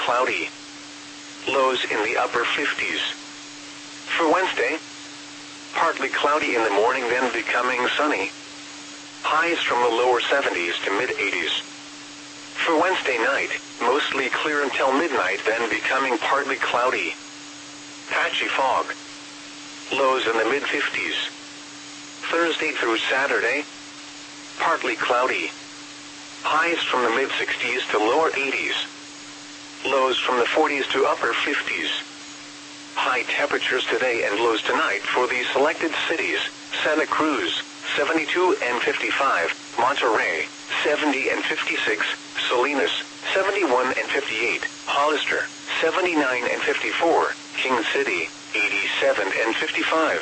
cloudy. Lows in the upper 50s. For Wednesday, partly cloudy in the morning, then becoming sunny. Highs from the lower 70s to mid-80s. For Wednesday night, mostly clear until midnight, then becoming partly cloudy. Patchy fog. Lows in the mid-50s. Thursday through Saturday, partly cloudy. Highs from the mid-60s to lower 80s. Lows from the 40s to upper 50s. High temperatures today and lows tonight for the selected cities: Santa Cruz, 72 and 55, Monterey, 70 and 56, Salinas, 71 and 58, Hollister, 79 and 54, King City, 87 and 55.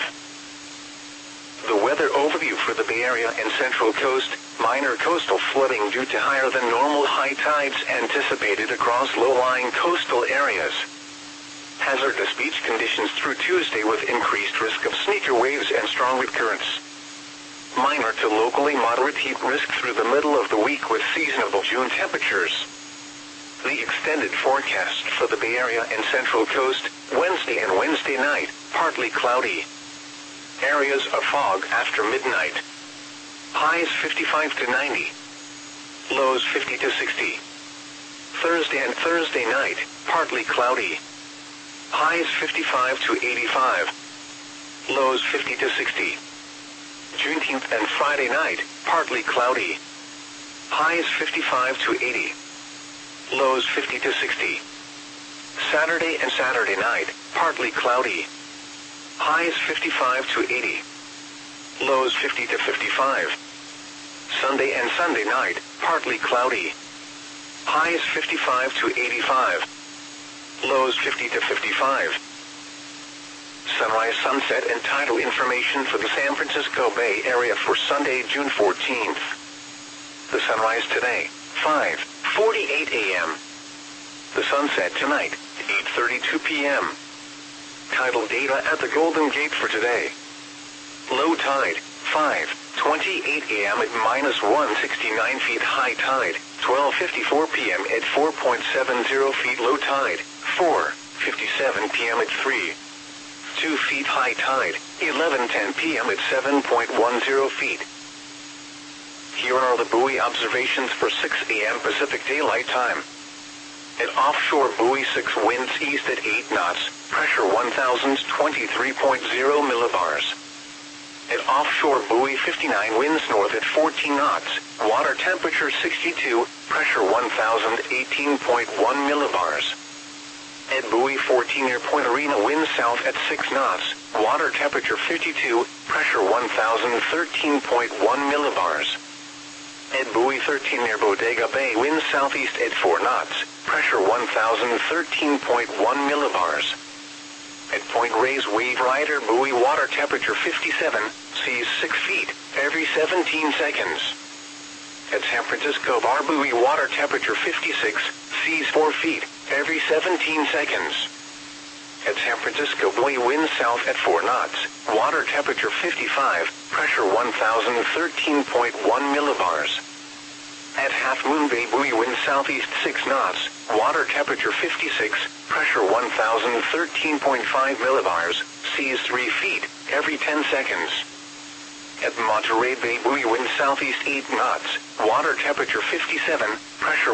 The weather overview for the Bay Area and Central Coast: minor coastal flooding due to higher than normal high tides anticipated across low-lying coastal areas. Hazardous beach conditions through Tuesday with increased risk of sneaker waves and strong wind currents. Minor to locally moderate heat risk through the middle of the week with seasonable June temperatures. The extended forecast for the Bay Area and Central Coast: Wednesday and Wednesday night, partly cloudy. Areas of fog after midnight. Highs 55 to 90. Lows 50 to 60. Thursday and Thursday night, partly cloudy. Highs 55 to 85. Lows 50 to 60. Juneteenth and Friday night, partly cloudy. Highs 55 to 80. Lows 50 to 60. Saturday and Saturday night, partly cloudy. Highs 55 to 80. Lows 50 to 55. Sunday and Sunday night, partly cloudy. Highs 55 to 85. Lows 50 to 55. Sunrise, sunset, and tidal information for the San Francisco Bay Area for Sunday, June 14th. The sunrise today, 5:48 a.m. The sunset tonight, 8:32 p.m. Tidal data at the Golden Gate for today. Low tide, 5:28 a.m. at -169 feet. High tide, 12:54 p.m. at 4.70 feet. Low tide, 4:57 p.m. at 3.2 feet. High tide, 11:10 p.m. at 7.10 feet. Here are the buoy observations for 6 a.m. Pacific Daylight Time. At offshore buoy 6, winds east at 8 knots, pressure 1,023.0 millibars. At offshore buoy 59, winds north at 14 knots, water temperature 62, pressure 1,018.1 millibars. At buoy 14 near Point Arena, winds south at 6 knots, water temperature 52, pressure 1,013.1 millibars. At buoy 13 near Bodega Bay, winds southeast at 4 knots, pressure 1,013.1 millibars. At Point Reyes Wave Rider buoy, water temperature 57, seas 6 feet, every 17 seconds. At San Francisco Bar buoy, water temperature 56, seas 4 feet, every 17 seconds. At San Francisco buoy, winds south at 4 knots, water temperature 55, pressure 1,013.1 millibars. At Half Moon Bay buoy, winds southeast 6 knots, water temperature 56, pressure 1,013.5 millibars, seas 3 feet, every 10 seconds. At Monterey Bay buoy, winds southeast 8 knots, water temperature 57, pressure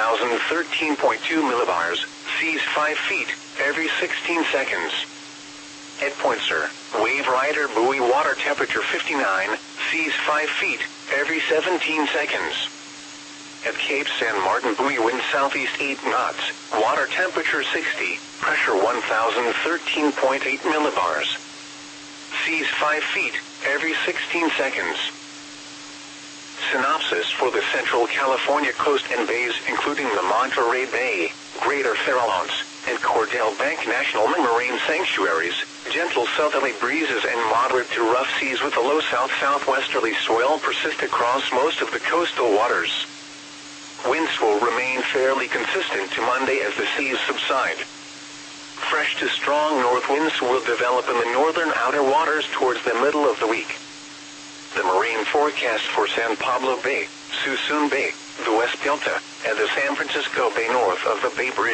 1,013.2 millibars, seas 5 feet, every 16 seconds. At Point Sur Wave Rider buoy, water temperature 59, seas 5 feet, every 17 seconds. At Cape San Martin buoy, winds southeast 8 knots, water temperature 60, pressure 1,013.8 millibars. Seas 5 feet, every 16 seconds. Synopsis for the Central California coast and bays, including the Monterey Bay, Greater Farallones, and Cordell Bank National Marine Sanctuaries: gentle southerly breezes and moderate to rough seas with a low south-southwesterly swell persist across most of the coastal waters. Winds will remain fairly consistent to Monday as the seas subside. Fresh to strong north winds will develop in the northern outer waters towards the middle of the week. The marine forecast for San Pablo Bay, Suisun Bay, the West Delta, and the San Francisco Bay north of the Bay Bridge.